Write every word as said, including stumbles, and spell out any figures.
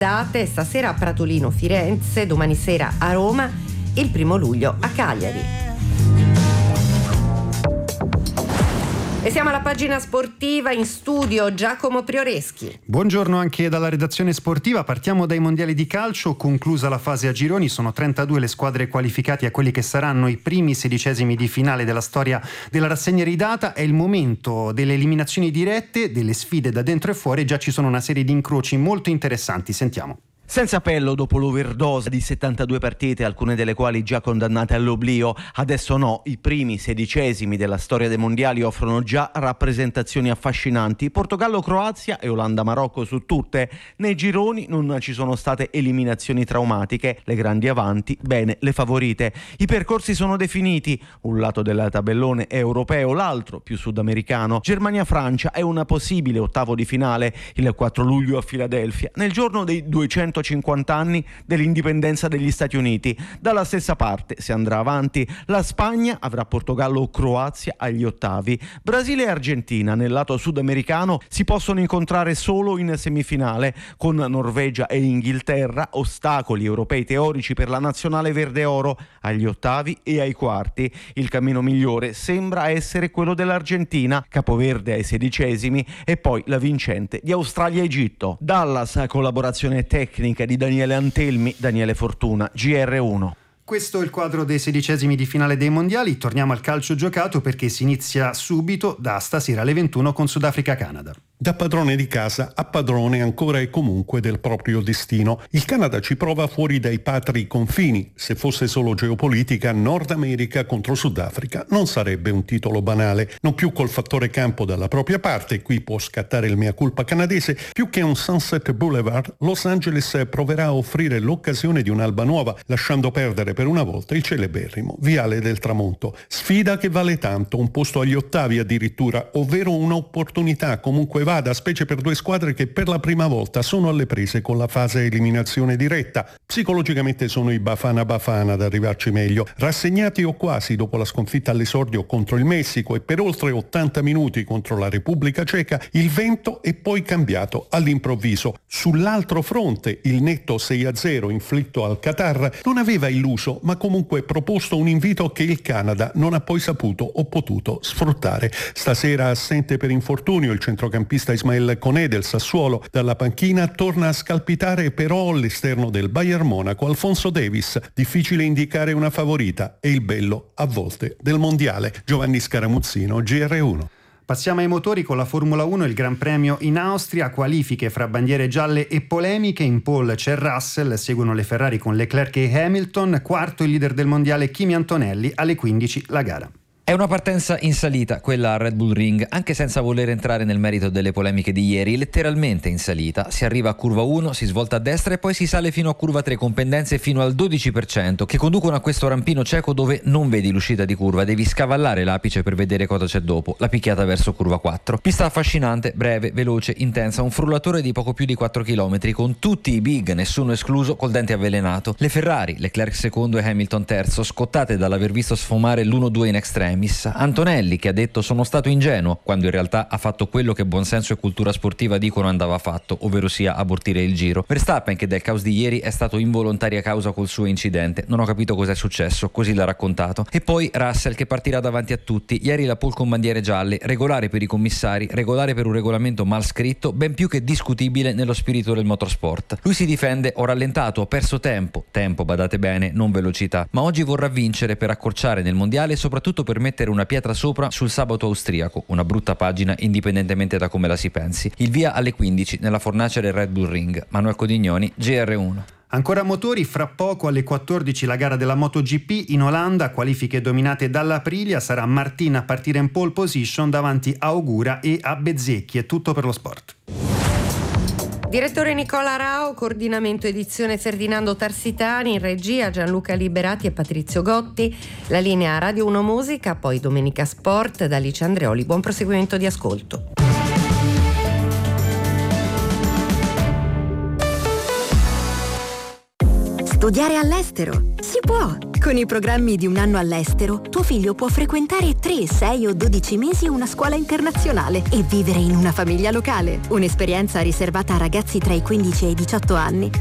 Date stasera a Pratolino Firenze, domani sera a Roma, il primo luglio a Cagliari. E siamo alla pagina sportiva, in studio Giacomo Prioreschi. Buongiorno anche dalla redazione sportiva. Partiamo dai mondiali di calcio. Conclusa la fase a gironi, sono trentadue le squadre qualificate a quelli che saranno i primi sedicesimi di finale della storia della rassegna ridata. È il momento delle eliminazioni dirette, delle sfide da dentro e fuori. Già ci sono una serie di incroci molto interessanti. Sentiamo. Senza appello dopo l'overdose di settantadue partite, alcune delle quali già condannate all'oblio, adesso no, i primi sedicesimi della storia dei mondiali offrono già rappresentazioni affascinanti. Portogallo-Croazia e Olanda-Marocco su tutte. Nei gironi non ci sono state eliminazioni traumatiche, le grandi avanti, bene, le favorite. I percorsi sono definiti, un lato del tabellone è europeo, l'altro più sudamericano. Germania-Francia è una possibile ottavo di finale, il quattro luglio a Filadelfia, nel giorno dei duecentocinquanta anni dell'indipendenza degli Stati Uniti. Dalla stessa parte si andrà avanti. La Spagna avrà Portogallo o Croazia agli ottavi. Brasile e Argentina nel lato sudamericano si possono incontrare solo in semifinale, con Norvegia e Inghilterra, ostacoli europei teorici per la nazionale verde oro, agli ottavi e ai quarti. Il cammino migliore sembra essere quello dell'Argentina, capoverde ai sedicesimi, e poi la vincente di Australia-Egitto. Dallas, collaborazione tecnica di Daniele Antelmi, Daniele Fortuna, G R uno. Questo è il quadro dei sedicesimi di finale dei mondiali. Torniamo al calcio giocato perché si inizia subito da stasera alle ventuno con Sudafrica-Canada. Da padrone di casa a padrone ancora e comunque del proprio destino. Il Canada ci prova fuori dai patri confini. Se fosse solo geopolitica, Nord America contro Sudafrica non sarebbe un titolo banale. Non più col fattore campo dalla propria parte, qui può scattare il mea culpa canadese. Più che un Sunset Boulevard, Los Angeles proverà a offrire l'occasione di un'alba nuova, lasciando perdere per una volta il celeberrimo Viale del Tramonto. Sfida che vale tanto, un posto agli ottavi addirittura, ovvero un'opportunità comunque vada, specie per due squadre che per la prima volta sono alle prese con la fase eliminazione diretta. Psicologicamente sono i Bafana Bafana ad arrivarci meglio, rassegnati o quasi dopo la sconfitta all'esordio contro il Messico e per oltre ottanta minuti contro la Repubblica Ceca. Il vento è poi cambiato all'improvviso. Sull'altro fronte il netto sei a zero inflitto al Qatar non aveva illuso, ma comunque proposto un invito che il Canada non ha poi saputo o potuto sfruttare. Stasera assente per infortunio il centrocampista Ismael Koné del Sassuolo, dalla panchina torna a scalpitare però all'esterno del Bayern Monaco Alfonso Davies. Difficile indicare una favorita, è il bello a volte del mondiale. Giovanni Scaramuzzino, G R uno. Passiamo ai motori con la Formula uno, il Gran Premio in Austria, qualifiche fra bandiere gialle e polemiche. In pole c'è Russell, seguono le Ferrari con Leclerc e Hamilton, quarto il leader del mondiale Kimi Antonelli, alle quindici la gara. È una partenza in salita quella a Red Bull Ring, anche senza voler entrare nel merito delle polemiche di ieri, letteralmente in salita. Si arriva a curva uno, si svolta a destra e poi si sale fino a curva tre con pendenze fino al dodici per cento che conducono a questo rampino cieco dove non vedi l'uscita di curva, devi scavallare l'apice per vedere cosa c'è dopo, la picchiata verso curva quattro. Pista affascinante, breve, veloce, intensa, un frullatore di poco più di quattro chilometri con tutti i big, nessuno escluso, col dente avvelenato. Le Ferrari, Leclerc secondo e Hamilton terzo, scottate dall'aver visto sfumare l'uno due in extremis. Antonelli che ha detto sono stato ingenuo, quando in realtà ha fatto quello che buonsenso e cultura sportiva dicono andava fatto, ovvero sia abortire il giro. Verstappen che del caos di ieri è stato involontaria causa col suo incidente, non ho capito cos'è successo, così l'ha raccontato. E poi Russell che partirà davanti a tutti, ieri la pole con bandiere gialle, regolare per i commissari, regolare per un regolamento mal scritto, ben più che discutibile nello spirito del motorsport. Lui si difende, ho rallentato, ho perso tempo, tempo badate bene, non velocità, ma oggi vorrà vincere per accorciare nel mondiale e soprattutto per mettere una pietra sopra sul sabato austriaco, una brutta pagina indipendentemente da come la si pensi. Il via alle quindici nella fornace del Red Bull Ring. Manuel Codignoni, G R uno. Ancora motori, fra poco alle quattordici la gara della MotoGP in Olanda, qualifiche dominate dall'Aprilia, sarà Martin a partire in pole position davanti a Ogura e a Bezzecchi. È tutto per lo sport. Direttore Nicola Rao, coordinamento edizione Ferdinando Tarsitani, in regia Gianluca Liberati e Patrizio Gotti, la linea Radio uno Musica, poi Domenica Sport da Alice Andreoli. Buon proseguimento di ascolto. Studiare all'estero? Si può! Con i programmi di un anno all'estero, tuo figlio può frequentare tre, sei o dodici mesi una scuola internazionale e vivere in una famiglia locale. Un'esperienza riservata a ragazzi tra i quindici e i diciotto anni